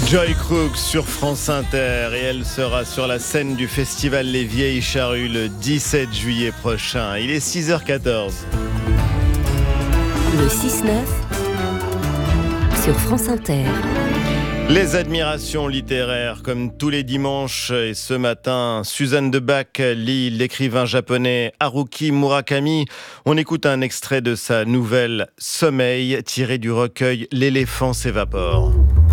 Joy Crook sur France Inter et elle sera sur la scène du festival Les Vieilles Charrues le 17 juillet prochain. Il est 6h14. Le 6-9 sur France Inter. Les admirations littéraires, comme tous les dimanches, et ce matin, Suzanne Deback lit l'écrivain japonais Haruki Murakami. On écoute un extrait de sa nouvelle Sommeil, tiré du recueil L'éléphant s'évapore.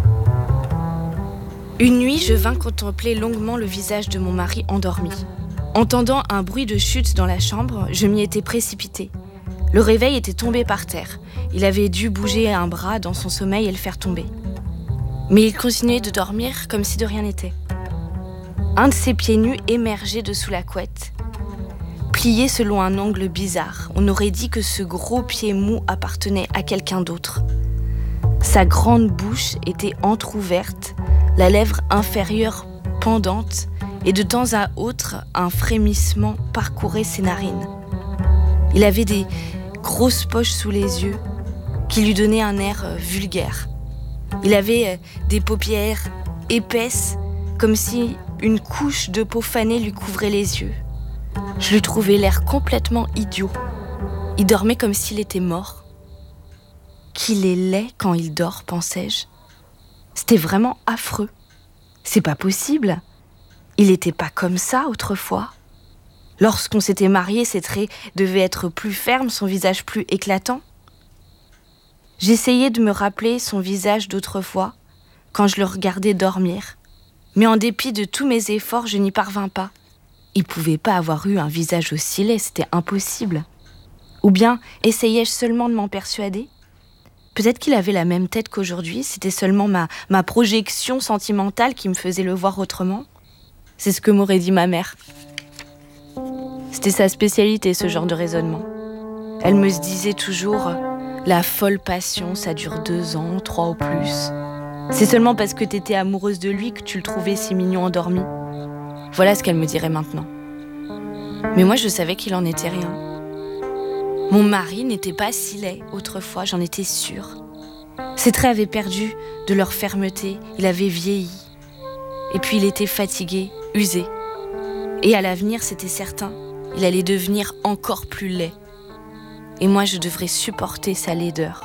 Une nuit, je vins contempler longuement le visage de mon mari endormi. Entendant un bruit de chute dans la chambre, je m'y étais précipitée. Le réveil était tombé par terre. Il avait dû bouger un bras dans son sommeil et le faire tomber. Mais il continuait de dormir comme si de rien n'était. Un de ses pieds nus émergeait de sous la couette. Plié selon un angle bizarre, on aurait dit que ce gros pied mou appartenait à quelqu'un d'autre. Sa grande bouche était entr'ouverte, la lèvre inférieure pendante, et de temps à autre, un frémissement parcourait ses narines. Il avait des grosses poches sous les yeux qui lui donnaient un air vulgaire. Il avait des paupières épaisses, comme si une couche de peau fanée lui couvrait les yeux. Je lui trouvais l'air complètement idiot. Il dormait comme s'il était mort. Qu'il est laid quand il dort, pensais-je. C'était vraiment affreux. C'est pas possible. Il était pas comme ça autrefois. Lorsqu'on s'était mariés, ses traits devaient être plus fermes, son visage plus éclatant. J'essayais de me rappeler son visage d'autrefois, quand je le regardais dormir. Mais en dépit de tous mes efforts, je n'y parvins pas. Il pouvait pas avoir eu un visage aussi laid, c'était impossible. Ou bien, essayais-je seulement de m'en persuader ? Peut-être qu'il avait la même tête qu'aujourd'hui, c'était seulement ma projection sentimentale qui me faisait le voir autrement. C'est ce que m'aurait dit ma mère. C'était sa spécialité, ce genre de raisonnement. Elle me disait toujours... La folle passion, ça dure 2 ans, 3 ou plus. C'est seulement parce que t'étais amoureuse de lui que tu le trouvais si mignon endormi. Voilà ce qu'elle me dirait maintenant. Mais moi, je savais qu'il en était rien. Mon mari n'était pas si laid autrefois, j'en étais sûre. Ses traits avaient perdu de leur fermeté, il avait vieilli. Et puis il était fatigué, usé. Et à l'avenir, c'était certain, il allait devenir encore plus laid. Et moi, je devrais supporter sa laideur.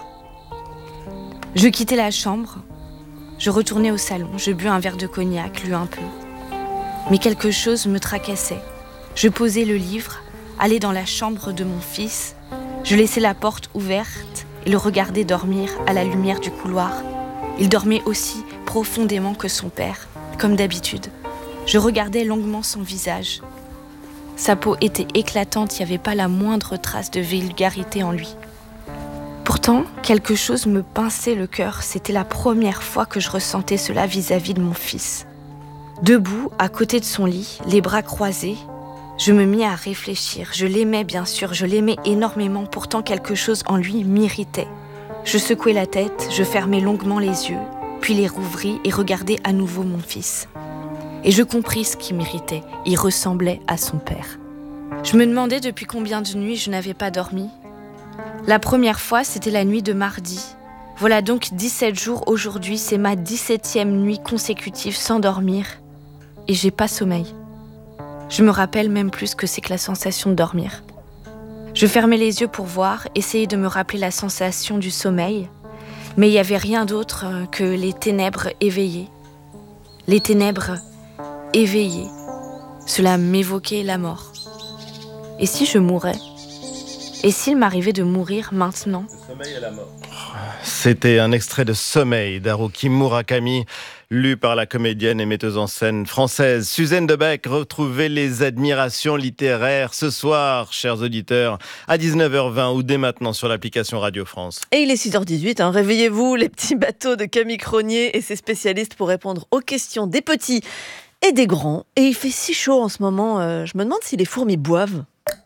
Je quittais la chambre, je retournais au salon, je bus un verre de cognac, lus un peu. Mais quelque chose me tracassait. Je posais le livre, allais dans la chambre de mon fils, je laissais la porte ouverte et le regardais dormir à la lumière du couloir. Il dormait aussi profondément que son père, comme d'habitude. Je regardais longuement son visage. Sa peau était éclatante, il n'y avait pas la moindre trace de vulgarité en lui. Pourtant, quelque chose me pinçait le cœur. C'était la première fois que je ressentais cela vis-à-vis de mon fils. Debout, à côté de son lit, les bras croisés, je me mis à réfléchir. Je l'aimais bien sûr, je l'aimais énormément. Pourtant, quelque chose en lui m'irritait. Je secouais la tête, je fermais longuement les yeux, puis les rouvris et regardais à nouveau mon fils. Et je compris ce qui m'irritait. Il ressemblait à son père. Je me demandais depuis combien de nuits je n'avais pas dormi. La première fois, c'était la nuit de mardi. Voilà donc 17 jours aujourd'hui, c'est ma 17e nuit consécutive sans dormir. Et j'ai pas sommeil. Je me rappelle même plus ce que c'est que la sensation de dormir. Je fermais les yeux pour voir, essayer de me rappeler la sensation du sommeil. Mais il n'y avait rien d'autre que les ténèbres éveillées. Les ténèbres éveillées. Cela m'évoquait la mort. Et si je mourais ? Et s'il m'arrivait de mourir maintenant ? Le sommeil et la mort. C'était un extrait de Sommeil d'Haruki Murakami, lu par la comédienne et metteuse en scène française Suzanne Deback. Retrouvez les admirations littéraires ce soir, chers auditeurs, à 19h20 ou dès maintenant sur l'application Radio France. Et il est 6h18, réveillez-vous, les petits bateaux de Camille Cronier et ses spécialistes pour répondre aux questions des petits et des grands. Et il fait si chaud en ce moment, je me demande si les fourmis boivent.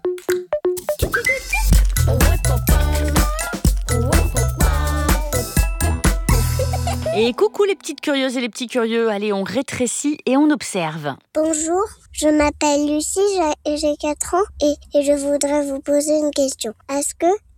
Et coucou les petites curieuses et les petits curieux, allez on rétrécit et on observe. Bonjour, je m'appelle Lucie, j'ai 4 ans et je voudrais vous poser une question. Est-ce que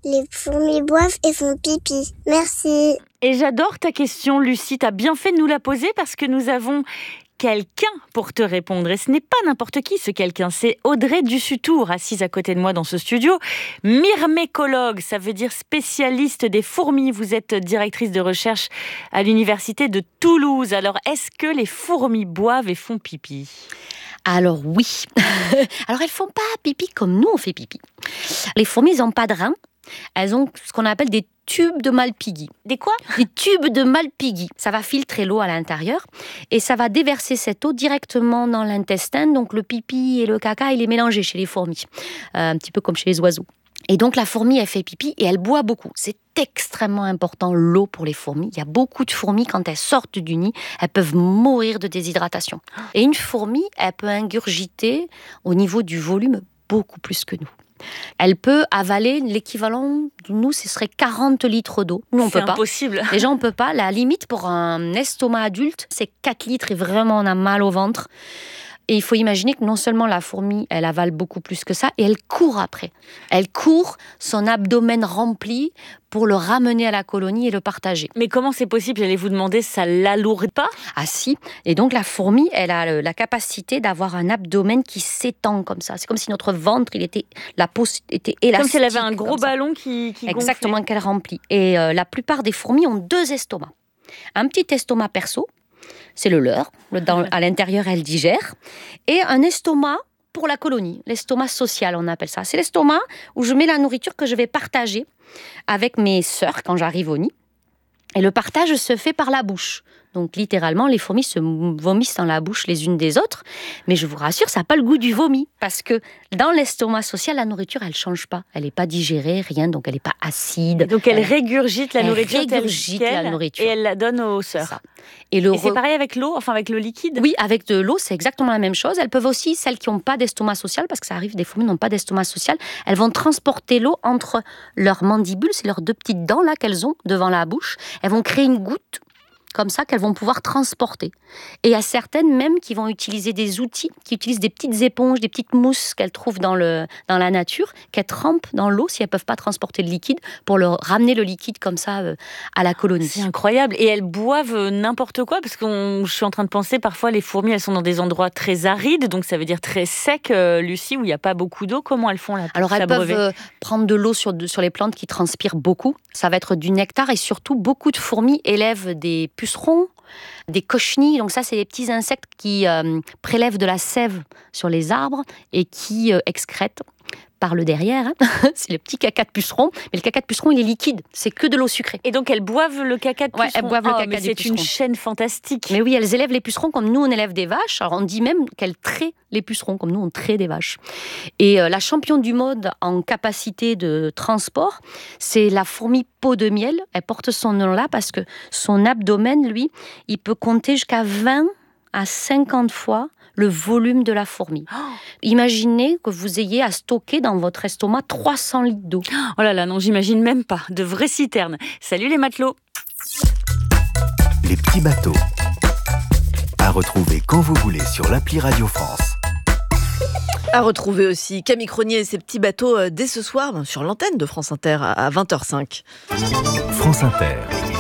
Les fourmis boivent et font pipi. Merci. Et j'adore ta question, Lucie. T'as bien fait de nous la poser parce que nous avons quelqu'un pour te répondre. Et ce n'est pas n'importe qui, ce quelqu'un. C'est Audrey Dussutour, assise à côté de moi dans ce studio. Myrmécologue, ça veut dire spécialiste des fourmis. Vous êtes directrice de recherche à l'université de Toulouse. Alors, est-ce que les fourmis boivent et font pipi ? Alors oui. Alors elles font pas pipi comme nous on fait pipi. Les fourmis, elles n'ont pas de reins. Elles ont ce qu'on appelle des tubes de Malpighi. Des quoi ? Des tubes de Malpighi. Ça va filtrer l'eau à l'intérieur et ça va déverser cette eau directement dans l'intestin. Donc le pipi et le caca, il est mélangé chez les fourmis. Un petit peu comme chez les oiseaux. Et donc la fourmi, elle fait pipi et elle boit beaucoup. C'est extrêmement important, l'eau pour les fourmis. Il y a beaucoup de fourmis, quand elles sortent du nid, elles peuvent mourir de déshydratation. Et une fourmi, elle peut ingurgiter au niveau du volume beaucoup plus que nous. Elle peut avaler l'équivalent, nous, ce serait 40 litres d'eau. Nous, on peut pas. C'est impossible. Les gens, on peut pas. La limite pour un estomac adulte, c'est 4 litres et vraiment, on a mal au ventre. Et il faut imaginer que non seulement la fourmi, elle avale beaucoup plus que ça, et elle court après. Elle court, son abdomen rempli, pour le ramener à la colonie et le partager. Mais comment c'est possible ? J'allais vous demander, ça l'alourdit pas ? Ah si. Et donc la fourmi, elle a la capacité d'avoir un abdomen qui s'étend comme ça. C'est comme si notre ventre, la peau était élastique. Comme si elle avait un gros ballon qui gonflait. Exactement, qu'elle remplit. Et la plupart des fourmis ont 2 estomacs. Un petit estomac perso, c'est le leur. À l'intérieur, elle digère. Et un estomac pour la colonie. L'estomac social, on appelle ça. C'est l'estomac où je mets la nourriture que je vais partager avec mes sœurs quand j'arrive au nid. Et le partage se fait par la bouche. Donc littéralement, les fourmis se vomissent dans la bouche les unes des autres. Mais je vous rassure, ça n'a pas le goût du vomi. Parce que dans l'estomac social, la nourriture, elle ne change pas. Elle n'est pas digérée, rien. Donc elle n'est pas acide. Et donc elle régurgite la nourriture et elle la donne aux sœurs. Et c'est pareil avec l'eau, enfin avec le liquide ? Oui, avec de l'eau, c'est exactement la même chose. Elles peuvent aussi, celles qui n'ont pas d'estomac social, parce que ça arrive, des fourmis n'ont pas d'estomac social, elles vont transporter l'eau entre leurs mandibules, c'est leurs 2 petites dents là qu'elles ont devant la bouche. Elles vont créer une goutte comme ça qu'elles vont pouvoir transporter. Et il y a certaines même qui vont utiliser des outils, qui utilisent des petites éponges, des petites mousses qu'elles trouvent dans la nature, qu'elles trempent dans l'eau si elles ne peuvent pas transporter le liquide, pour leur ramener le liquide comme ça à la colonie. C'est incroyable. Et elles boivent n'importe quoi, parce que je suis en train de penser, parfois les fourmis, elles sont dans des endroits très arides, donc ça veut dire très secs, Lucie, où il n'y a pas beaucoup d'eau. Comment elles font là pour Alors elles s'abreuver ? peuvent prendre de l'eau sur les plantes qui transpirent beaucoup. Ça va être du nectar et surtout beaucoup de fourmis élèvent des pucerons, des cochenilles. Donc ça, c'est des petits insectes qui prélèvent de la sève sur les arbres et qui excrètent par le derrière. C'est le petit caca de puceron. Mais le caca de puceron, il est liquide. C'est que de l'eau sucrée. Et donc elles boivent le caca de puceron. Elles boivent le caca mais des c'est pucerons. une chaîne fantastique. Mais oui, elles élèvent les pucerons comme nous, on élève des vaches. Alors on dit même qu'elles traient les pucerons comme nous, on traite des vaches. Et la championne du monde en capacité de transport, c'est la fourmi peau de miel. Elle porte son nom-là parce que son abdomen, lui, il peut compter jusqu'à 20 à 50 fois le volume de la fourmi. Imaginez que vous ayez à stocker dans votre estomac 300 litres d'eau. Oh là là, non, j'imagine même pas. De vraies citernes. Salut les matelots. Les petits bateaux. À retrouver quand vous voulez sur l'appli Radio France. À retrouver aussi Camille Cronier et ses petits bateaux dès ce soir sur l'antenne de France Inter à 20h05. France Inter.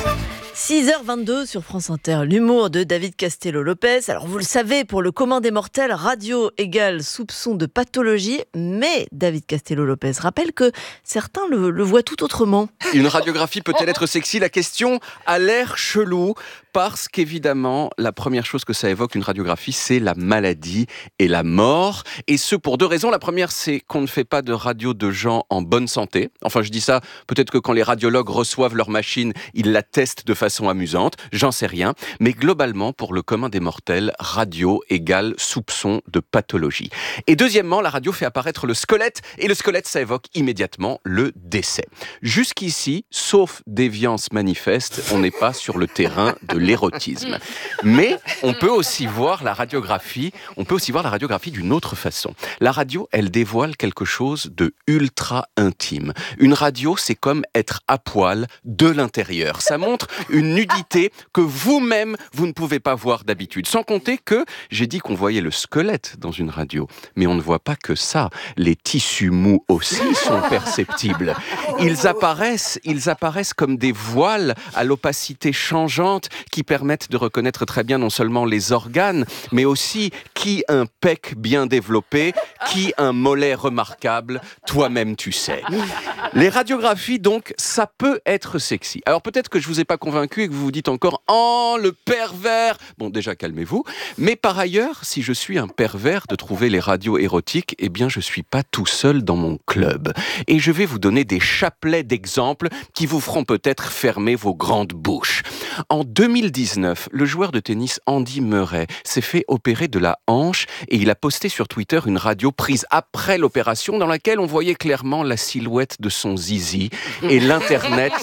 6h22 sur France Inter, l'humour de David Castello-Lopez. Alors vous le savez, pour le commun des mortels, radio égale soupçon de pathologie, mais David Castello-Lopez rappelle que certains le voient tout autrement. Une radiographie peut-elle être sexy ? La question a l'air chelou, parce qu'évidemment, la première chose que ça évoque, une radiographie, c'est la maladie et la mort. Et ce, pour 2 raisons. La première, c'est qu'on ne fait pas de radio de gens en bonne santé. Enfin, je dis ça, peut-être que quand les radiologues reçoivent leur machine, ils la testent de façon amusante, j'en sais rien. Mais globalement, pour le commun des mortels, radio égale soupçon de pathologie. Et deuxièmement, la radio fait apparaître le squelette, et le squelette, ça évoque immédiatement le décès. Jusqu'ici, sauf déviance manifeste, on n'est pas sur le terrain de l'érotisme. Mais on peut aussi voir la radiographie d'une autre façon. La radio, elle dévoile quelque chose de ultra intime. Une radio, c'est comme être à poil de l'intérieur. Ça montre une nudité que vous-même, vous ne pouvez pas voir d'habitude. Sans compter que, j'ai dit qu'on voyait le squelette dans une radio, mais on ne voit pas que ça. Les tissus mous aussi sont perceptibles. Ils apparaissent comme des voiles à l'opacité changeante qui permettent de reconnaître très bien non seulement les organes, mais aussi qui un pec bien développé, qui un mollet remarquable, toi-même tu sais. Les radiographies, donc, ça peut être sexy. Alors peut-être que je vous ai pas convaincu et que vous vous dites encore « Oh, le pervers !» Bon, déjà, calmez-vous. Mais par ailleurs, si je suis un pervers de trouver les radios érotiques, eh bien, je suis pas tout seul dans mon club. Et je vais vous donner des chapelets d'exemples qui vous feront peut-être fermer vos grandes bouches. En 2019, le joueur de tennis Andy Murray s'est fait opérer de la hanche et il a posté sur Twitter une radio prise après l'opération dans laquelle on voyait clairement la silhouette de son zizi et l'Internet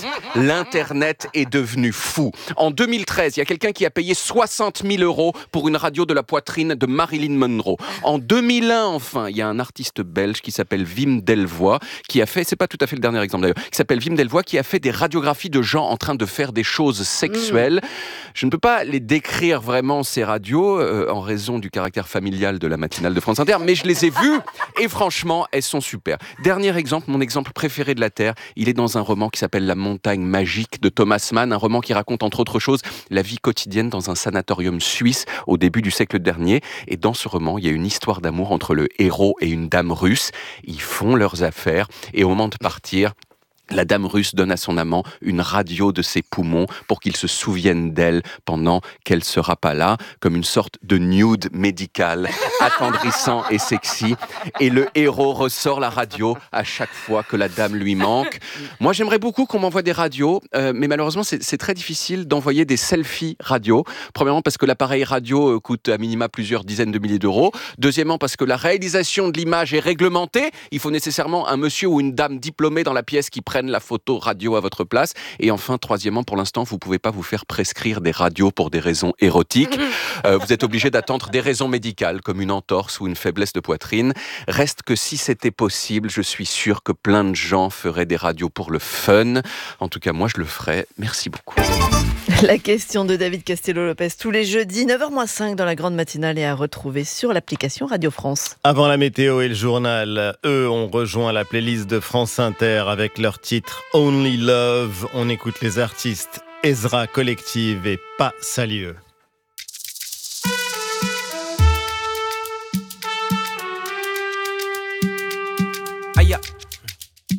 est devenu fou. En 2013, il y a quelqu'un qui a payé 60 000 € pour une radio de la poitrine de Marilyn Monroe. En 2001, enfin, il y a un artiste belge qui s'appelle Wim Delvoye qui a fait, c'est pas tout à fait le dernier exemple d'ailleurs, qui s'appelle Wim Delvoye qui a fait des radiographies de gens en train de faire des choses sexuelles. Je ne peux pas les décrire vraiment ces radios en raison du caractère familial de la matinale de France Inter, mais je les ai vues et franchement, elles sont super. Dernier exemple, mon exemple préféré de la Terre, il est dans un roman qui s'appelle La montagne magique de Thomas Mann, un roman qui raconte entre autres choses la vie quotidienne dans un sanatorium suisse au début du siècle dernier. Et dans ce roman, il y a une histoire d'amour entre le héros et une dame russe. Ils font leurs affaires et au moment de partir, la dame russe donne à son amant une radio de ses poumons pour qu'il se souvienne d'elle pendant qu'elle sera pas là, comme une sorte de nude médical, attendrissant et sexy. Et le héros ressort la radio à chaque fois que la dame lui manque. Moi, j'aimerais beaucoup qu'on m'envoie des radios, mais malheureusement, c'est très difficile d'envoyer des selfies radio. Premièrement, parce que l'appareil radio coûte à minima plusieurs dizaines de milliers d'euros. Deuxièmement, parce que la réalisation de l'image est réglementée. Il faut nécessairement un monsieur ou une dame diplômée dans la pièce qui prenne la photo radio à votre place. Et enfin, troisièmement, pour l'instant, vous ne pouvez pas vous faire prescrire des radios pour des raisons érotiques. Vous êtes obligé d'attendre des raisons médicales, comme une entorse ou une faiblesse de poitrine. Reste que si c'était possible, je suis sûr que plein de gens feraient des radios pour le fun. En tout cas, moi, je le ferais. Merci beaucoup. La question de David Castello-Lopez tous les jeudis, 9h-5 dans la grande matinale et à retrouver sur l'application Radio France. Avant la météo et le journal, eux ont rejoint la playlist de France Inter avec leur titre Only Love. On écoute les artistes Ezra Collective et Pas Salieux.